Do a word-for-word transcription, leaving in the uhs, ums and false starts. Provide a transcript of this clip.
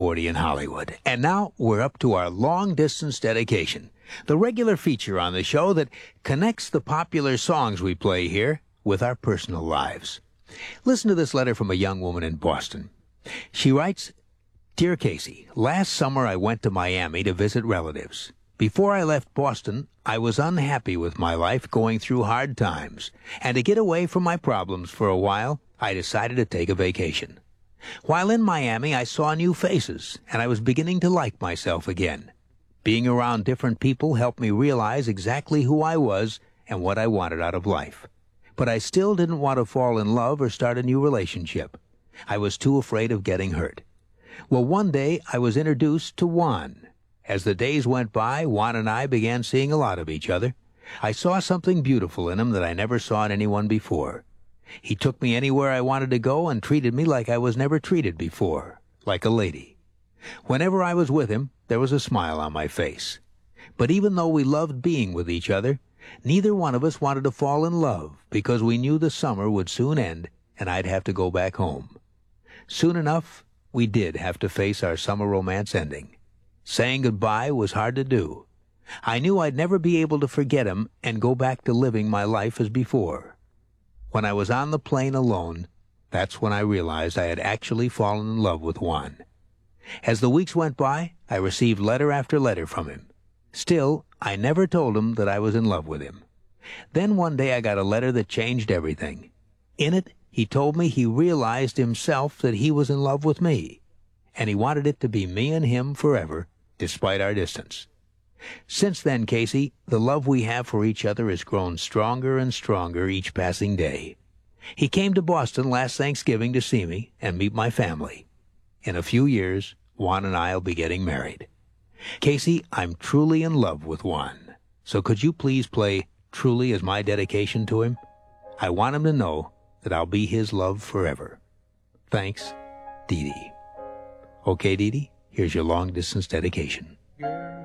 forty in Hollywood. And now we're up to our long-distance dedication, the regular feature on the show that connects the popular songs we play here with our personal lives. Listen to this letter from a young woman in Boston. She writes, "Dear Casey, last summer I went to Miami to visit relatives. Before I left Boston, I was unhappy with my life, going through hard times, and to get away from my problems for a while, I decided to take a vacation. While in Miami, I saw new faces, and I was beginning to like myself again. Being around different people helped me realize exactly who I was and what I wanted out of life. But I still didn't want to fall in love or start a new relationship. I was too afraid of getting hurt. Well, one day I was introduced to Juan. As the days went by, Juan and I began seeing a lot of each other. I saw something beautiful in him that I never saw in anyone before. He took me anywhere I wanted to go and treated me like I was never treated before, like a lady. Whenever I was with him, there was a smile on my face. But even though we loved being with each other, neither one of us wanted to fall in love because we knew the summer would soon end and I'd have to go back home. Soon enough, we did have to face our summer romance ending. Saying goodbye was hard to do. I knew I'd never be able to forget him and go back to living my life as before. When I was on the plane alone, that's when I realized I had actually fallen in love with Juan. As the weeks went by, I received letter after letter from him. Still, I never told him that I was in love with him. Then one day I got a letter that changed everything. In it, he told me he realized himself that he was in love with me, and he wanted it to be me and him forever, despite our distance. Since then, Casey, the love we have for each other has grown stronger and stronger each passing day. He came to Boston last Thanksgiving to see me and meet my family. In a few years, Juan and I will be getting married. Casey, I'm truly in love with Juan. So could you please play Truly as my dedication to him? I want him to know that I'll be his love forever. Thanks, Dee Dee. Okay, Dee Dee, here's your long-distance dedication.